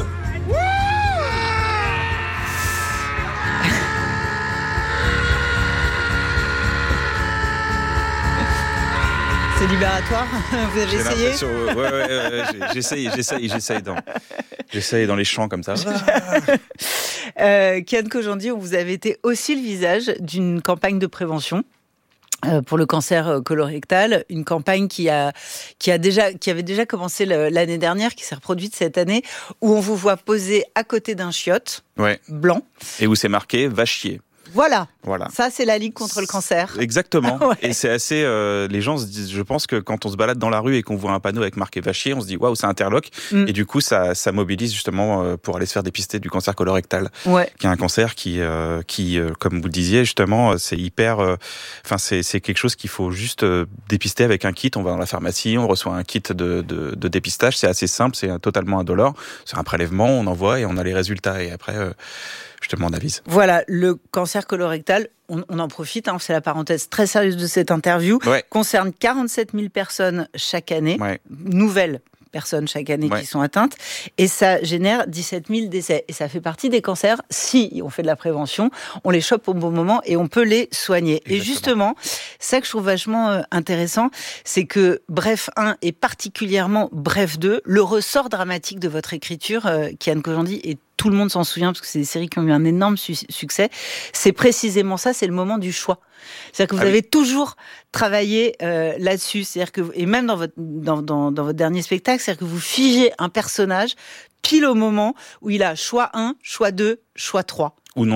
Speaker 7: C'est libératoire. Vous avez
Speaker 3: j'ai
Speaker 7: essayé?
Speaker 3: Ouais, ouais, ouais, j'essaye, j'essaye, j'essaye dans, j'essaye dans les champs comme ça.
Speaker 7: euh, Kian Kojandi, vous avez été aussi le visage d'une campagne de prévention pour le cancer colorectal, une campagne qui a qui a déjà qui avait déjà commencé l'année dernière, qui s'est reproduite cette année, où on vous voit poser à côté d'un chiotte
Speaker 3: ouais.
Speaker 7: blanc
Speaker 3: et où c'est marqué va chier.
Speaker 7: Voilà.
Speaker 3: Voilà.
Speaker 7: Ça, c'est la Ligue contre le cancer.
Speaker 3: Exactement.
Speaker 7: ouais.
Speaker 3: Et c'est assez. Euh, les gens se disent. Je pense que quand on se balade dans la rue et qu'on voit un panneau avec marqué va chier, on se dit waouh, ça interloque. Mm. Et du coup, ça, ça mobilise justement euh, pour aller se faire dépister du cancer colorectal,
Speaker 7: ouais.
Speaker 3: qui est un cancer qui, euh, qui, euh, comme vous le disiez justement, c'est hyper. Enfin, euh, c'est, c'est quelque chose qu'il faut juste euh, dépister avec un kit. On va dans la pharmacie, on reçoit un kit de, de, de dépistage. C'est assez simple, c'est totalement indolore. C'est un prélèvement, on envoie et on a les résultats. Et après. Euh, Je te demande avis.
Speaker 7: Voilà, le cancer colorectal, on, on en profite, hein, c'est la parenthèse très sérieuse de cette interview,
Speaker 3: ouais.
Speaker 7: concerne quarante-sept mille personnes chaque année,
Speaker 3: ouais.
Speaker 7: nouvelles personnes chaque année ouais. qui sont atteintes, et ça génère dix-sept mille décès. Et ça fait partie des cancers, si on fait de la prévention, on les chope au bon moment et on peut les soigner. Exactement. Et justement, ça que je trouve vachement euh, intéressant, c'est que Bref un et particulièrement Bref deux, le ressort dramatique de votre écriture, euh, Kian Kojandi, est tout le monde s'en souvient parce que c'est des séries qui ont eu un énorme su- succès, c'est précisément ça, c'est le moment du choix. C'est-à-dire que vous ah avez oui. toujours travaillé euh, là-dessus, c'est-à-dire que, et même dans votre, dans, dans, dans votre dernier spectacle, c'est-à-dire que vous figez un personnage pile au moment où il a choix un, choix deux, choix trois.
Speaker 3: Ou non choix.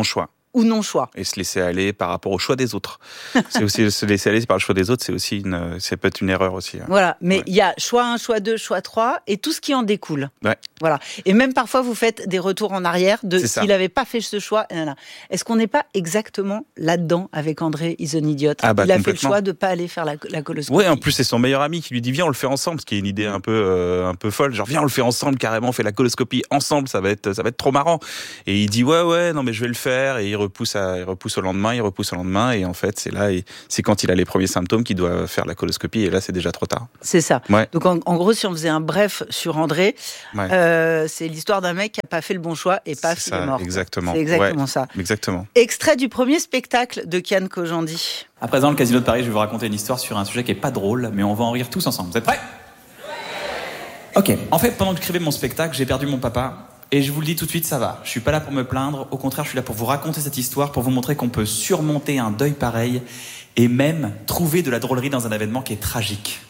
Speaker 7: ou non-choix.
Speaker 3: Et se laisser aller par rapport au choix des autres. C'est aussi se laisser aller par le choix des autres, c'est aussi une, c'est peut-être une erreur aussi. Hein.
Speaker 7: Voilà, mais il ouais. y a choix un, choix deux, choix trois, et tout ce qui en découle.
Speaker 3: Ouais.
Speaker 7: Voilà. Et même parfois, vous faites des retours en arrière de s'il n'avait pas fait ce choix. Est-ce qu'on n'est pas exactement là-dedans avec André Is an Idiot?
Speaker 3: Ah bah,
Speaker 7: il a fait le choix de ne pas aller faire la, la coloscopie.
Speaker 3: Oui, en plus, c'est son meilleur ami qui lui dit viens, on le fait ensemble, ce qui est une idée un peu, euh, un peu folle. Genre, viens, on le fait ensemble, carrément, on fait la coloscopie ensemble, ça va être, ça va être trop marrant. Et il dit ouais, ouais, non, mais je vais le faire. Et il repousse, à, il repousse au lendemain, il repousse au lendemain. Et en fait, c'est là, et c'est quand il a les premiers symptômes qu'il doit faire la coloscopie. Et là, c'est déjà trop tard.
Speaker 7: C'est ça.
Speaker 3: Ouais.
Speaker 7: Donc, en, en gros, si on faisait un bref sur André,
Speaker 3: ouais.
Speaker 7: euh, c'est l'histoire d'un mec qui n'a pas fait le bon choix et paf, il est mort.
Speaker 3: Exactement.
Speaker 7: C'est exactement
Speaker 3: ouais.
Speaker 7: ça.
Speaker 3: Exactement.
Speaker 7: Extrait du premier spectacle de Kian Kojandi.
Speaker 5: À présent, le Casino de Paris, je vais vous raconter une histoire sur un sujet qui est pas drôle, mais on va en rire tous ensemble. Vous êtes prêts ? Ok. En fait, pendant que j'écrivais mon spectacle, j'ai perdu mon papa. Et je vous le dis tout de suite, ça va. Je suis pas là pour me plaindre. Au contraire, je suis là pour vous raconter cette histoire, pour vous montrer qu'on peut surmonter un deuil pareil et même trouver de la drôlerie dans un événement qui est tragique.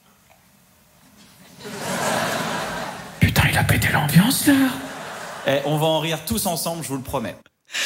Speaker 5: Putain, il a pété l'ambiance, là. Eh, on va en rire tous ensemble, je vous le promets.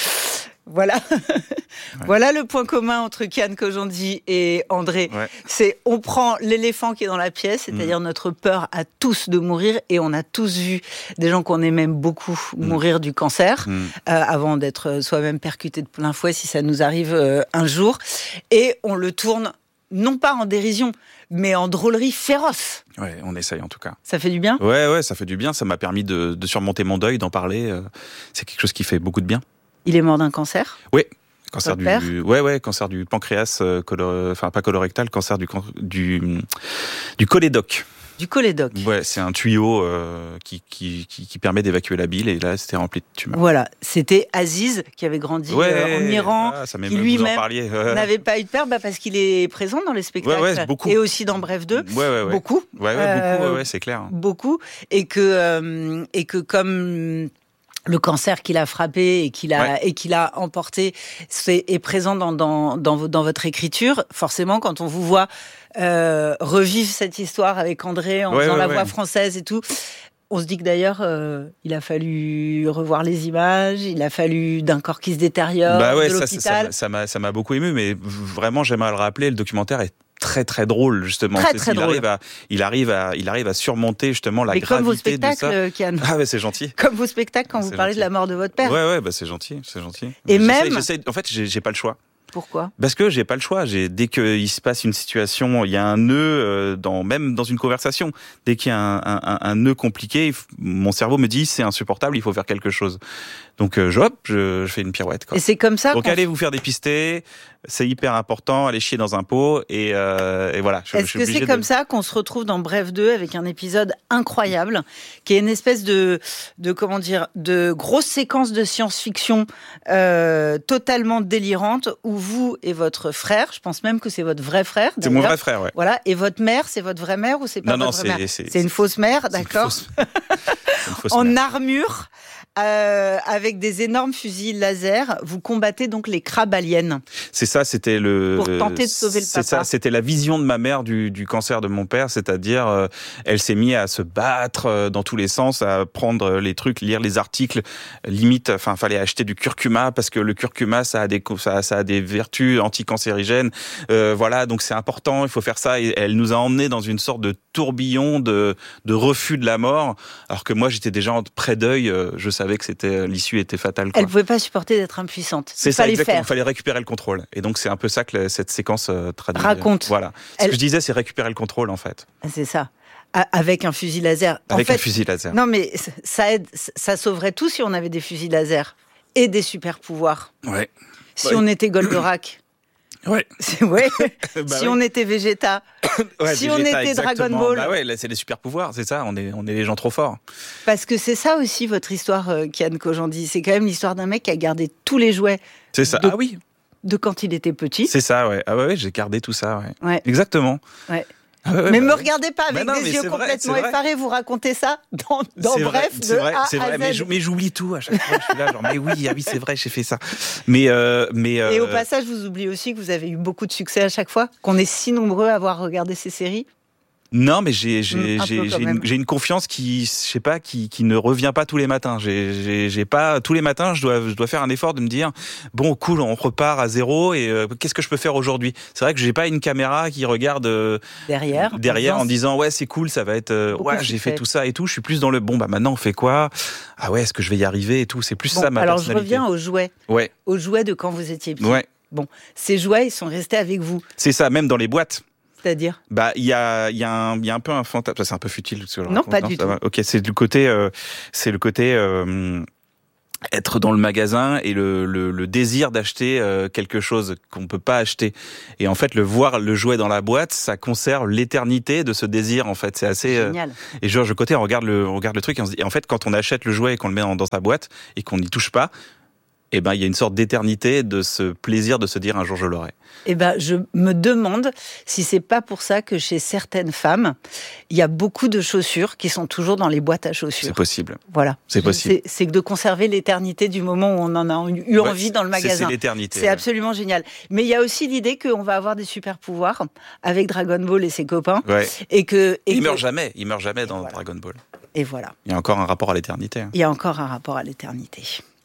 Speaker 7: Voilà. Ouais. Voilà le point commun entre Kian Kojandi et André.
Speaker 3: Ouais.
Speaker 7: C'est on prend l'éléphant qui est dans la pièce, c'est-à-dire mmh. notre peur à tous de mourir, et on a tous vu des gens qu'on aime beaucoup mmh. mourir du cancer mmh. euh, avant d'être soi-même percuté de plein fouet si ça nous arrive euh, un jour. Et on le tourne non pas en dérision, mais en drôlerie féroce.
Speaker 3: Ouais, on essaye en tout cas.
Speaker 7: Ça fait du bien ?
Speaker 3: Ouais, ouais, ça fait du bien. Ça m'a permis de, de surmonter mon deuil, d'en parler. Euh, c'est quelque chose qui fait beaucoup de bien.
Speaker 7: Il est mort d'un cancer ?
Speaker 3: Oui, cancer
Speaker 7: Votre
Speaker 3: du,
Speaker 7: père ?
Speaker 3: ouais, ouais, cancer du pancréas, euh, colo, enfin pas colorectal, cancer du du du cholédoque.
Speaker 7: Du cholédoque.
Speaker 3: Ouais, c'est un tuyau euh, qui, qui qui qui permet d'évacuer la bile, et là c'était rempli de tumeurs.
Speaker 7: Voilà, c'était Aziz qui avait grandi
Speaker 3: ouais,
Speaker 7: euh, en Iran,
Speaker 3: ah, ça
Speaker 7: qui lui-même
Speaker 3: ouais.
Speaker 7: n'avait pas eu de père, bah parce qu'il est présent dans les spectacles
Speaker 3: ouais, ouais, beaucoup.
Speaker 7: Et aussi dans Bref deux.
Speaker 3: Ouais, ouais, ouais.
Speaker 7: Beaucoup.
Speaker 3: Ouais, ouais,
Speaker 7: euh,
Speaker 3: beaucoup. Ouais, ouais, c'est clair.
Speaker 7: Beaucoup, et que euh, et que comme le cancer qu'il a frappé et qu'il a ouais. et qu'il a emporté c'est, est présent dans, dans dans dans votre écriture. Forcément, quand on vous voit euh, revivre cette histoire avec André en
Speaker 3: ouais,
Speaker 7: faisant
Speaker 3: ouais,
Speaker 7: la
Speaker 3: ouais.
Speaker 7: voix française et tout, on se dit que d'ailleurs euh, il a fallu revoir les images, il a fallu d'un corps qui se détériore,
Speaker 3: bah ouais,
Speaker 7: de
Speaker 3: ça,
Speaker 7: l'hôpital.
Speaker 3: Ça, ça m'a ça m'a beaucoup ému, mais vraiment j'aimerais le rappeler, le documentaire est très très drôle justement.
Speaker 7: Très, très
Speaker 3: il
Speaker 7: drôle.
Speaker 3: arrive à il arrive à il arrive à surmonter justement la
Speaker 7: mais
Speaker 3: gravité
Speaker 7: comme vos spectacles,
Speaker 3: de ça.
Speaker 7: Kian.
Speaker 3: Ah ouais, c'est gentil.
Speaker 7: Comme vos spectacles quand
Speaker 3: c'est
Speaker 7: vous parlez
Speaker 3: gentil.
Speaker 7: de la mort de votre père.
Speaker 3: Ouais ouais, bah c'est gentil, c'est gentil.
Speaker 7: Et
Speaker 3: j'essaie,
Speaker 7: même
Speaker 3: j'essaie, en fait, j'ai, j'ai pas le choix.
Speaker 7: Pourquoi ?
Speaker 3: Parce que j'ai pas le choix. J'ai, dès qu'il se passe une situation, il y a un nœud, euh, dans, même dans une conversation, dès qu'il y a un, un, un nœud compliqué, mon cerveau me dit c'est insupportable, il faut faire quelque chose. Donc euh, je, hop, je, je fais une pirouette. Quoi.
Speaker 7: Et c'est comme ça.
Speaker 3: Donc
Speaker 7: qu'on...
Speaker 3: allez vous faire dépister, c'est hyper important, allez chier dans un pot, et, euh, et voilà. Je,
Speaker 7: Est-ce
Speaker 3: je suis
Speaker 7: que c'est
Speaker 3: de...
Speaker 7: comme ça qu'on se retrouve dans Bref deux avec un épisode incroyable, qui est une espèce de, de comment dire, de grosse séquence de science-fiction euh, totalement délirante, où vous et votre frère, je pense même que c'est votre vrai frère.
Speaker 3: C'est mon vrai frère, ouais.
Speaker 7: Voilà, et votre mère, c'est votre vraie mère ou c'est pas
Speaker 3: non,
Speaker 7: votre
Speaker 3: non,
Speaker 7: vraie
Speaker 3: c'est,
Speaker 7: mère ?
Speaker 3: c'est,
Speaker 7: c'est une fausse mère,
Speaker 3: c'est
Speaker 7: d'accord.
Speaker 3: Une fausse... c'est une fausse
Speaker 7: en
Speaker 3: mère.
Speaker 7: armure. Euh, avec des énormes fusils laser, vous combattez donc les crabes aliens.
Speaker 3: C'est ça, c'était le.
Speaker 7: Pour tenter de sauver le
Speaker 3: c'est
Speaker 7: papa.
Speaker 3: Ça, c'était la vision de ma mère du, du cancer de mon père, c'est-à-dire, euh, elle s'est mise à se battre euh, dans tous les sens, à prendre les trucs, lire les articles, limite, enfin, fallait acheter du curcuma parce que le curcuma, ça a des, ça, ça a des vertus anticancérigènes. Euh, voilà, donc c'est important, il faut faire ça. Et elle nous a emmenés dans une sorte de tourbillon de, de refus de la mort, alors que moi, j'étais déjà en pré-deuil, euh, je savais que c'était l'issue était fatale. Quoi.
Speaker 7: Elle pouvait pas supporter d'être impuissante.
Speaker 3: C'est
Speaker 7: il
Speaker 3: ça,
Speaker 7: fallait
Speaker 3: exactement.
Speaker 7: faire.
Speaker 3: Il fallait récupérer le contrôle. Et donc c'est un peu ça que la, cette séquence euh, traduit.
Speaker 7: Raconte.
Speaker 3: Voilà. Ce
Speaker 7: Elle...
Speaker 3: que je disais, c'est récupérer le contrôle en fait.
Speaker 7: C'est ça. Avec un fusil laser.
Speaker 3: Avec
Speaker 7: en fait,
Speaker 3: un fusil laser.
Speaker 7: Non mais ça aide, ça sauverait tout si on avait des fusils laser et des super pouvoirs.
Speaker 3: Ouais.
Speaker 7: Si
Speaker 3: ouais.
Speaker 7: on était Goldorak.
Speaker 3: Ouais.
Speaker 7: C'est, ouais.
Speaker 3: bah
Speaker 7: si
Speaker 3: oui.
Speaker 7: on était Vegeta.
Speaker 3: ouais,
Speaker 7: si
Speaker 3: Vegeta,
Speaker 7: on était
Speaker 3: exactement.
Speaker 7: Dragon Ball.
Speaker 3: Bah ouais, là, c'est les super pouvoirs, c'est ça. On est, on est les gens trop forts.
Speaker 7: Parce que c'est ça aussi votre histoire, euh, Kian Kojandi. C'est quand même l'histoire d'un mec qui a gardé tous les jouets.
Speaker 3: C'est ça.
Speaker 7: De,
Speaker 3: ah oui.
Speaker 7: De quand il était petit.
Speaker 3: C'est ça, ouais. Ah ouais, ouais j'ai gardé tout ça, ouais.
Speaker 7: ouais.
Speaker 3: Exactement.
Speaker 7: Ouais.
Speaker 3: Ah ouais, ouais,
Speaker 7: mais
Speaker 3: bah
Speaker 7: me
Speaker 3: ouais.
Speaker 7: regardez pas avec
Speaker 3: bah non,
Speaker 7: des yeux complètement
Speaker 3: vrai,
Speaker 7: effarés, vous racontez ça dans, dans
Speaker 3: c'est
Speaker 7: Bref
Speaker 3: vrai,
Speaker 7: de
Speaker 3: c'est vrai,
Speaker 7: A
Speaker 3: c'est
Speaker 7: à
Speaker 3: vrai,
Speaker 7: Z.
Speaker 3: mais, mais j'oublie tout à chaque fois. Je suis là, genre, mais oui, ah oui, c'est vrai, j'ai fait ça. Mais, euh, mais. Euh...
Speaker 7: Et au passage, vous oubliez aussi que vous avez eu beaucoup de succès à chaque fois, qu'on est si nombreux à avoir regardé ces séries.
Speaker 3: Non, mais j'ai j'ai
Speaker 7: Mmh, un
Speaker 3: j'ai
Speaker 7: peu quand
Speaker 3: j'ai
Speaker 7: même.
Speaker 3: une, j'ai une confiance qui, je sais pas, qui qui ne revient pas tous les matins. J'ai j'ai j'ai pas tous les matins, je dois je dois faire un effort de me dire bon, cool, on repart à zéro et euh, qu'est-ce que je peux faire aujourd'hui. C'est vrai que j'ai pas une caméra qui regarde euh,
Speaker 7: Derrière.
Speaker 3: derrière
Speaker 7: en
Speaker 3: en disant ouais c'est cool, ça va être euh,
Speaker 7: Beaucoup
Speaker 3: ouais
Speaker 7: de
Speaker 3: j'ai fait
Speaker 7: succès.
Speaker 3: tout ça et tout. Je suis plus dans le bon bah maintenant on fait quoi. Ah ouais, est-ce que je vais y arriver et tout. C'est plus
Speaker 7: Bon,
Speaker 3: ça ma
Speaker 7: alors je
Speaker 3: personnalité.
Speaker 7: reviens aux jouets.
Speaker 3: Ouais
Speaker 7: Aux jouets de quand vous étiez petit.
Speaker 3: ouais,
Speaker 7: Bon, ces jouets, ils sont restés avec vous.
Speaker 3: c'est ça. Même dans les boîtes.
Speaker 7: C'est-à-dire
Speaker 3: Bah, il y a, il y a un, il y a un peu un fantasme. Ça, c'est un peu futile. Ce que je
Speaker 7: Non,
Speaker 3: raconte,
Speaker 7: pas du
Speaker 3: ça
Speaker 7: tout.
Speaker 3: va. Ok, c'est du côté, euh, c'est le côté euh, être dans le magasin et le, le, le désir d'acheter euh, quelque chose qu'on peut pas acheter. Et en fait, le voir le jouet dans la boîte, ça conserve l'éternité de ce désir. En fait, c'est assez. euh,
Speaker 7: Génial.
Speaker 3: Et genre, le côté, on regarde le, on regarde le truc et on se dit. Et en fait, quand on achète le jouet et qu'on le met dans, dans sa boîte et qu'on n'y touche pas. Eh ben, il y a une sorte d'éternité de ce plaisir de se dire un jour je l'aurai.
Speaker 7: Eh ben, je me demande si c'est pas pour ça que chez certaines femmes, il y a beaucoup de chaussures qui sont toujours dans les boîtes à chaussures.
Speaker 3: C'est possible.
Speaker 7: Voilà.
Speaker 3: C'est possible.
Speaker 7: C'est, c'est de conserver l'éternité du moment où on en a eu
Speaker 3: Ouais,
Speaker 7: envie dans le
Speaker 3: c'est-
Speaker 7: magasin.
Speaker 3: c'est l'éternité,
Speaker 7: C'est
Speaker 3: ouais.
Speaker 7: absolument génial. Mais il y a aussi l'idée qu'on va avoir des super pouvoirs avec Dragon Ball et ses copains.
Speaker 3: Ouais.
Speaker 7: Et que, et
Speaker 3: Il
Speaker 7: que-
Speaker 3: meurt jamais. Il meurt jamais dans Dragon Ball.
Speaker 7: Et voilà.
Speaker 3: Il y a encore un rapport à l'éternité. hein.
Speaker 7: Il y a encore un rapport à l'éternité.